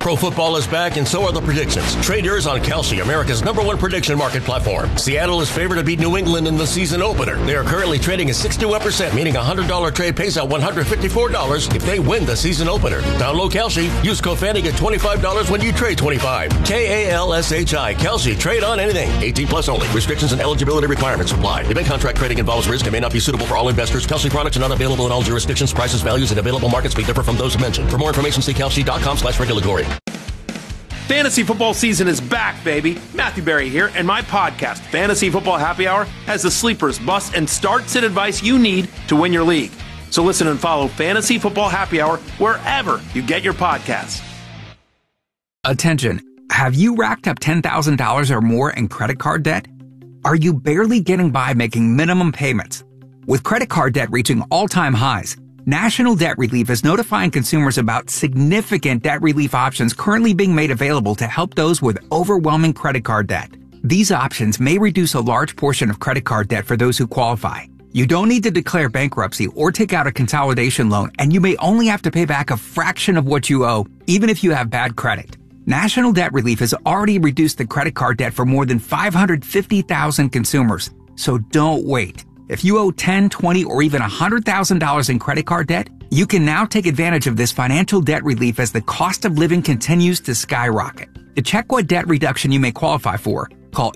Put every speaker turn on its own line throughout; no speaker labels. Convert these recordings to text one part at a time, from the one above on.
Pro football is back, and so are the predictions. Trade yours on Kalshi, America's #1 prediction market platform. Seattle is favored to beat New England in the season opener. They are currently trading at 61%, meaning a $100 trade pays out $154 if they win the season opener. Download Kalshi. Use code FANNY, get $25 when you trade $25. KALSHI. Kalshi. Trade on anything. 18 plus only. Restrictions and eligibility requirements apply. Event contract trading involves risk and may not be suitable for all investors. Kalshi products are not available in all jurisdictions. Prices, values, and available markets may differ from those mentioned. For more information, see kalshi.com/regulatory.
Fantasy football season is back, baby. Matthew Berry here, and my podcast, Fantasy Football Happy Hour, has the sleepers, busts, and starts and advice you need to win your league. So listen and follow Fantasy Football Happy Hour wherever you get your podcasts.
Attention. Have you racked up $10,000 or more in credit card debt? Are you barely getting by making minimum payments? With credit card debt reaching all-time highs, National Debt Relief is notifying consumers about significant debt relief options currently being made available to help those with overwhelming credit card debt. These options may reduce a large portion of credit card debt for those who qualify. You don't need to declare bankruptcy or take out a consolidation loan, and you may only have to pay back a fraction of what you owe, even if you have bad credit. National Debt Relief has already reduced the credit card debt for more than 550,000 consumers, so don't wait. If you owe $10, $20, or even $100,000 in credit card debt, you can now take advantage of this financial debt relief as the cost of living continues to skyrocket. To check what debt reduction you may qualify for, call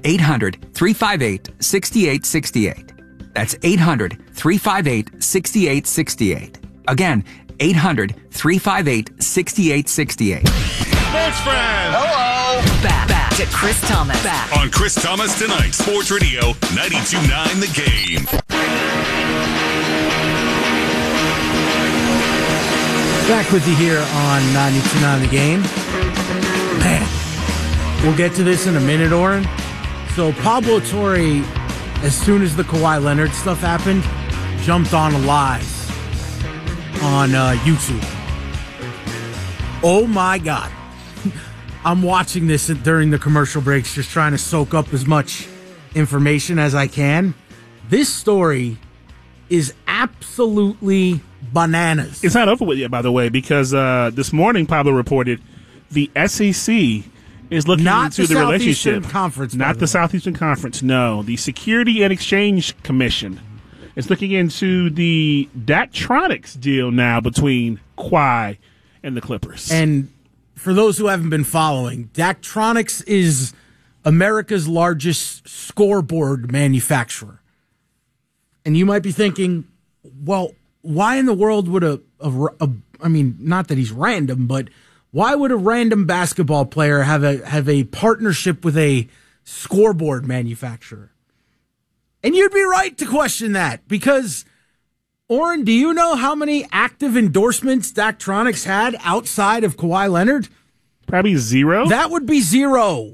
800-358-6868. That's 800-358-6868. Again, 800-358-6868.
Sports friends!
Hello!
Back to Chris Thomas.
Back on Chris Thomas Tonight, Sports Radio 92.9 The Game.
Back with you here on 92.9 The Game. Man, we'll get to this in a minute, Oren. So Pablo Torre, as soon as the Kawhi Leonard stuff happened, jumped on a live on YouTube. Oh my God. I'm watching this during the commercial breaks, just trying to soak up as much information as I can. This story is absolutely bananas.
It's not over with yet, by the way, because this morning Pablo reported the SEC is looking into the relationship. Not the Southeastern Conference, no. The Security and Exchange Commission is looking into the Daktronics deal now between Kawhi and the Clippers.
And for those who haven't been following, Daktronics is America's largest scoreboard manufacturer. And you might be thinking, well, why in the world would I mean, not that he's random, but why would a random basketball player have a partnership with a scoreboard manufacturer? And you'd be right to question that, because Oren, do you know how many active endorsements Daktronics had outside of Kawhi Leonard?
Probably zero.
That would be zero.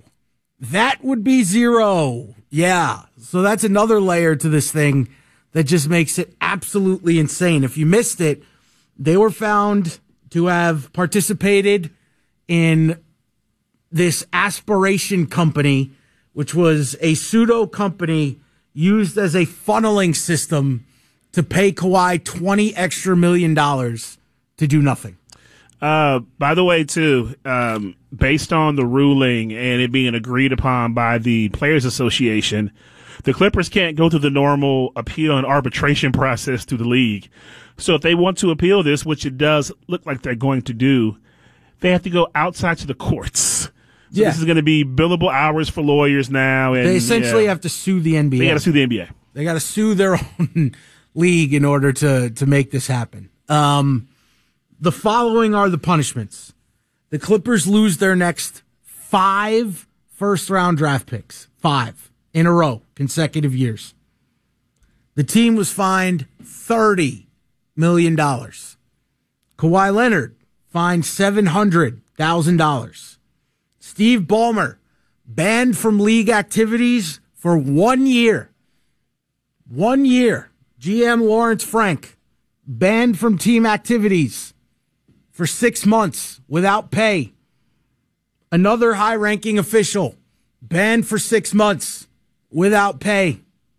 Yeah. So that's another layer to this thing that just makes it absolutely insane. If you missed it, they were found to have participated in this Aspiration Company, which was a pseudo company used as a funneling system to pay Kawhi $20 million to do nothing.
By the way, too, based on the ruling and it being agreed upon by the Players Association, the Clippers can't go through the normal appeal and arbitration process through the league. So if they want to appeal this, which it does look like they're going to do, they have to go outside to the courts. So This is going to be billable hours for lawyers now. And
they essentially have to sue the NBA.
They got to sue the NBA.
They got to sue their own league in order to make this happen. The following are the punishments. The Clippers lose their next 5 first-round draft picks. 5 in a row, consecutive years. The team was fined $30 million. Kawhi Leonard fined $700,000. Steve Ballmer banned from league activities for 1 year. 1 year. GM Lawrence Frank banned from team activities for 6 months without pay. Another high-ranking official banned for 6 months without pay.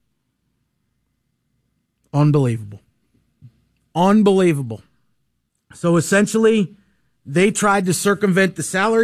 Unbelievable. So essentially, they tried to circumvent the salary